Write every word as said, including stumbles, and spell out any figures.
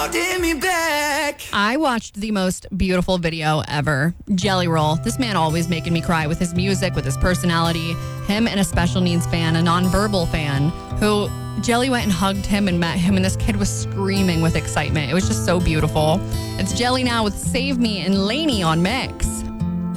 holding me back. I watched the most beautiful video ever. Jelly Roll. This man always making me cry with his music, with his personality. Him and a special needs fan, a nonverbal fan, who Jelly went and hugged him and met him, and this kid was screaming with excitement. It was just so beautiful. It's Jelly now with Save Me and Lainey on Mix.